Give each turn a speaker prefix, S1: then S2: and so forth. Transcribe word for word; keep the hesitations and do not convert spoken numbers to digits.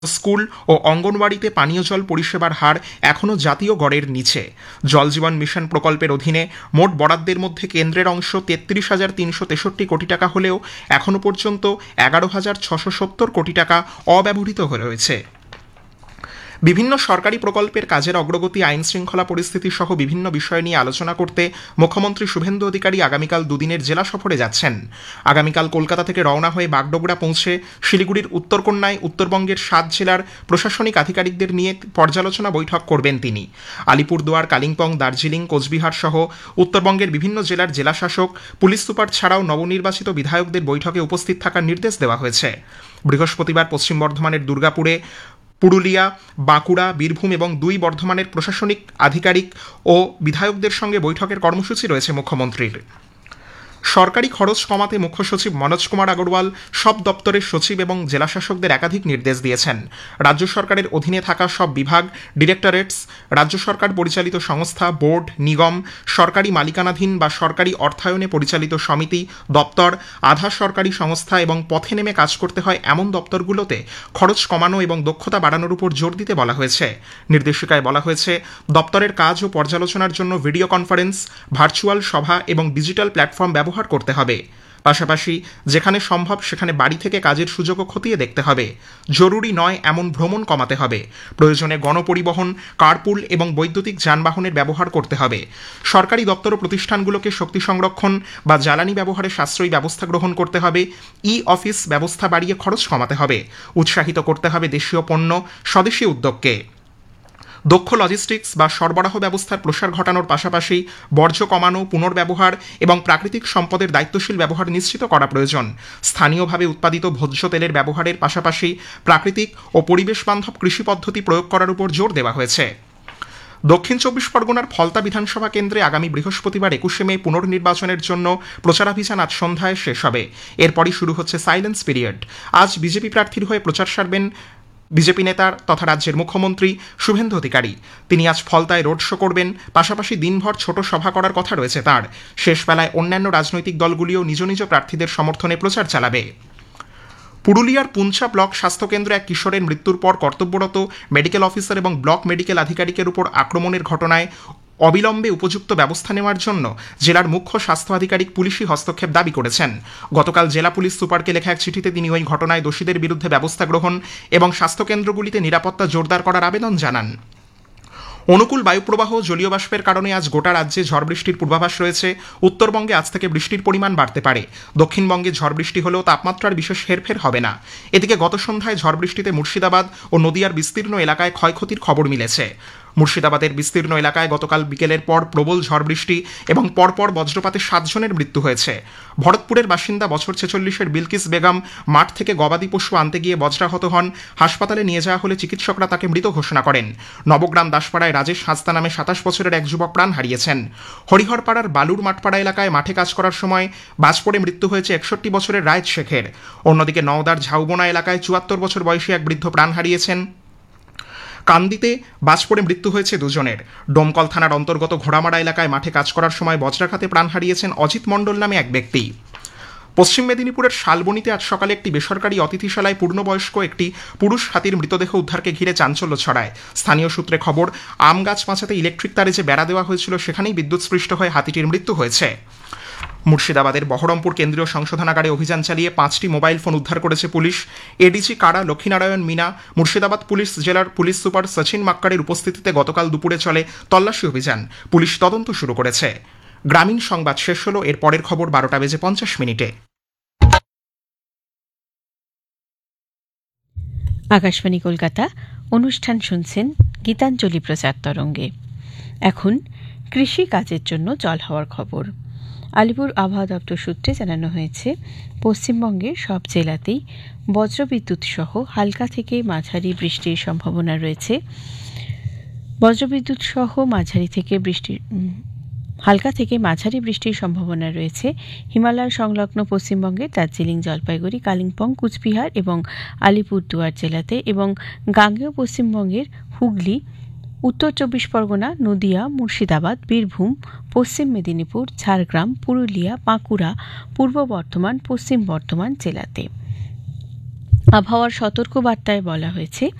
S1: School ও অঙ্গনওয়াড়িতে পানীয় জল পরিষেবার হার এখনও জাতীয় গড়ের নিচে। জল জীবন মিশন প্রকল্পের অধীনে মোট বরাদ্দের মধ্যে কেন্দ্রের অংশ তেত্রিশ হাজার তিনশো তেষট্টি কোটি টাকা হলেও এখনও পর্যন্ত এগারো হাজার ছশো সত্তর কোটি টাকা অব্যবহৃত হয়ে রয়েছে। বিভিন্ন সরকারি প্রকল্পের কাজের অগ্রগতি, আইন শৃঙ্খলা পরিস্থিতি সহ বিভিন্ন বিষয় নিয়ে আলোচনা করতে মুখ্যমন্ত্রী শুভেন্দু অধিকারী আগামীকাল দুদিনের জেলা সফরে যাচ্ছেন। আগামীকাল কলকাতা থেকে রওনা হয়ে বাগডোগরা পৌঁছে শিলিগুড়ির উত্তরকন্যায় উত্তরবঙ্গের সাত জেলার প্রশাসনিক আধিকারিকদের নিয়ে পর্যালোচনা বৈঠক করবেন তিনি। আলিপুরদুয়ার, কালিম্পং, দার্জিলিং, কোচবিহার সহ উত্তরবঙ্গের বিভিন্ন জেলার জেলাশাসক, পুলিশ সুপার ছাড়াও নবনির্বাচিত বিধায়কদের বৈঠকে উপস্থিত থাকার নির্দেশ দেওয়া হয়েছে। বৃহস্পতিবার পশ্চিম বর্ধমানের দুর্গাপুরে, পুরুলিয়া, বাঁকুড়া, বীরভূম এবং দুই বর্ধমানের প্রশাসনিক আধিকারিক ও বিধায়কদের সঙ্গে বৈঠকের কর্মসূচি রয়েছে মুখ্যমন্ত্রীর। সরকারি খরচ কমাতে মুখ্য সচিব মনোজ কুমার আগরওয়াল সব দপ্তরের সচিব এবং জেলাশাসকদের একাধিক নির্দেশ দিয়েছেন। রাজ্য সরকারের অধীনে থাকা সব বিভাগ, ডিরেক্টরেটস, রাজ্য সরকার পরিচালিত সংস্থা, বোর্ড, নিগম, সরকারি মালিকানাধীন বা সরকারি অর্থায়নে পরিচালিত সমিতি, দপ্তর, আধা সরকারি সংস্থা এবং পথে নেমে কাজ করতে হয় এমন দপ্তরগুলোতে খরচ কমানো এবং দক্ষতা বাড়ানোর উপর জোর দিতে বলা হয়েছে। নির্দেশিকায় বলা হয়েছে, দপ্তরের কাজ ও পর্যালোচনার জন্য ভিডিও কনফারেন্স, ভার্চুয়াল সভা এবং ডিজিটাল প্ল্যাটফর্ম ব্যবহার করতে হবে। পাশাপাশি যেখানে সম্ভব সেখানে বাড়ি থেকে কাজের সুযোগও খতিয়ে দেখতে হবে। জরুরি নয় এমন ভ্রমণ কমাতে হবে। প্রয়োজনে গণপরিবহন, কারপুল এবং বৈদ্যুতিক যানবাহনের ব্যবহার করতে হবে। সরকারি দপ্তর ও প্রতিষ্ঠানগুলোকে শক্তি সংরক্ষণ বা জ্বালানি ব্যবহারে সাশ্রয়ী ব্যবস্থা গ্রহণ করতে হবে। ই অফিস ব্যবস্থা বাড়িয়ে খরচ কমাতে হবে। উৎসাহিত করতে হবে দেশীয় পণ্য, স্বদেশী উদ্যোগকে। দক্ষ লজিস্টিক্স বা সরবরাহ ব্যবস্থার প্রসার ঘটানোর পাশাপাশি বর্জ্য কমানো, পুনর্ব্যবহার এবং প্রাকৃতিক সম্পদের দায়িত্বশীল ব্যবহার নিশ্চিত করা প্রয়োজন। স্থানীয়ভাবে উৎপাদিত ভোজ্য তেলের ব্যবহারের পাশাপাশি প্রাকৃতিক ও পরিবেশ বান্ধব কৃষি পদ্ধতি প্রয়োগ করার উপর জোর দেওয়া হয়েছে। দক্ষিণ চব্বিশ পরগনার ফলতা বিধানসভা কেন্দ্রে আগামী বৃহস্পতিবার একুশে মে পুনর্নির্বাচনের জন্য প্রচারাভিযান আজ সন্ধ্যায় শেষ হবে। এরপরই শুরু হচ্ছে সাইলেন্স পিরিয়ড। আজ বিজেপি প্রার্থীর হয়ে প্রচার সারবেন বিজেপি নেতার তথা রাজ্যের মুখ্যমন্ত্রী শুভেন্দু অধিকারী। তিনি আজ ফলতায় রোড শো করবেন, পাশাপাশি দিনভর ছোট সভা করার কথা রয়েছে তাঁর। শেষ বেলায় অন্যান্য রাজনৈতিক দলগুলিও নিজ নিজ প্রার্থীদের সমর্থনে প্রচার চালাবে। পুরুলিয়ার পুঞ্চা ব্লক স্বাস্থ্যকেন্দ্রে এক কিশোরের মৃত্যুর পর কর্তব্যরত মেডিকেল অফিসার এবং ব্লক মেডিকেল আধিকারিকের উপর আক্রমণের ঘটনায় অবিলম্বে উপযুক্ত ব্যবস্থা নেওয়ার জন্য জেলার মুখ্য স্বাস্থ্য আধিকারিক পুলিশি হস্তক্ষেপ দাবি করেছেন। গতকাল জেলা পুলিশ সুপারকে লেখা এক চিঠিতে তিনি ওই ঘটনায় দোষীদের বিরুদ্ধে ব্যবস্থা গ্রহণ এবং স্বাস্থ্যকেন্দ্রগুলিতে নিরাপত্তা জোরদার করার আবেদন জানান। অনুকূল বায়ুপ্রবাহ, জলীয় বাষ্পের কারণে আজ গোটা রাজ্যে ঝড় বৃষ্টির পূর্বাভাস রয়েছে। উত্তরবঙ্গে আজ থেকে বৃষ্টির পরিমাণ বাড়তে পারে। দক্ষিণবঙ্গে ঝড় বৃষ্টি হলেও তাপমাত্রার বিশেষ হেরফের হবে না। এদিকে গত সন্ধ্যায় ঝড় বৃষ্টিতে মুর্শিদাবাদ ও নদিয়ার বিস্তীর্ণ এলাকায় ক্ষয়ক্ষতির খবর মিলেছে। মুর্শিদাবাদের বিস্তীর্ণ এলাকায় গতকাল বিকেলের পর প্রবল ঝড় বৃষ্টি এবং পরপর বজ্রপাতে সাতজনের মৃত্যু হয়েছে। ভরতপুরের বাসিন্দা বছর ছেচল্লিশের বিলকিস বেগম মাঠ থেকে গবাদি পশু আনতে গিয়ে বজ্রাহত হন। হাসপাতালে নিয়ে যাওয়া হলে চিকিৎসকরা তাকে মৃত ঘোষণা করেন। নবগ্রাম দাসপাড়ায় রাজেশ হাঁসদা নামে সাতাশ বছরের এক যুবক প্রাণ হারিয়েছেন। হরিহরপাড়ার বালুর মাঠপাড়া এলাকায় মাঠে কাজ করার সময় বাজ পড়ে মৃত্যু হয়েছে একষট্টি বছরের রায়েত শেখের। অন্যদিকে নওদার ঝাউবোনা এলাকায় চুয়াত্তর বছর বয়সী এক বৃদ্ধ প্রাণ হারিয়েছেন। কান্দিতে বাজ পড়ে মৃত্যু হয়েছে দুজনের। ডোমকল থানার অন্তর্গত ঘোড়ামারা এলাকায় মাঠে কাজ করার সময় বজ্রাঘাতে প্রাণ হারিয়েছেন অজিত মণ্ডল নামে এক ব্যক্তি। পশ্চিম মেদিনীপুরের শালবনীতে আজ সকালে একটি বেসরকারি অতিথিশালায় পূর্ণবয়স্ক একটি পুরুষ হাতির মৃতদেহ উদ্ধারকে ঘিরে চাঞ্চল্য ছড়ায়। স্থানীয় সূত্রে খবর, আম গাছ বাঁচাতে ইলেকট্রিক তারে যে বেড়া দেওয়া হয়েছিল সেখানেই বিদ্যুৎস্পৃষ্ট হয়ে হাতিটির মৃত্যু হয়েছে। মুর্শিদাবাদের বহরমপুর কেন্দ্রীয় সংশোধনাগারে অভিযান চালিয়ে পাঁচটি মোবাইল ফোন উদ্ধার করেছে পুলিশ। এডিজি কারা লক্ষ্মীনারায়ণ মিনা, মুর্শিদাবাদ পুলিশ জেলার পুলিশ সুপার সচিন মাক্কারের উপস্থিতিতে গতকাল দুপুরে চলে তল্লাশি অভিযান। পুলিশ তদন্ত শুরু করেছে। গ্রামীণ সংবাদ শেষ হলো। এর পরের খবর বারোটা বেজে পঞ্চাশ মিনিটে।
S2: আকাশবাণী কলকাতা, অনুষ্ঠান শুনছেন গীতাঞ্জলি প্রচার তরঙ্গে। এখন কৃষি কাজের জন্য জল হওয়ার খবর। আলিপুর আবহাওয়া দপ্তর সূত্রে জানানো হয়েছে, পশ্চিমবঙ্গের সব জেলাতেই বজ্রবিদ্যুৎ সহ হালকা থেকে মাঝারি বৃষ্টির সম্ভাবনা রয়েছে। বজ্রবিদ্যুৎ সহ মাঝারি থেকে বৃষ্টির হালকা থেকে মাঝারি বৃষ্টির সম্ভাবনা রয়েছে হিমালয় সংলগ্ন পশ্চিমবঙ্গের দার্জিলিং, জলপাইগুড়ি, কালিম্পং, কুচবিহার এবং আলিপুরদুয়ার জেলাতে এবং গাঙ্গেয় পশ্চিমবঙ্গের হুগলি, উত্তর চব্বিশ পরগনা, নদিয়া, মুর্শিদাবাদ, বীরভূম, পশ্চিম মেদিনীপুর, ঝাড়গ্রাম, পুরুলিয়া, বাঁকুড়া, পূর্ব বর্ধমান, পশ্চিম বর্ধমান জেলাতে। আবহাওয়ার সতর্ক বার্তায় বলা হয়েছে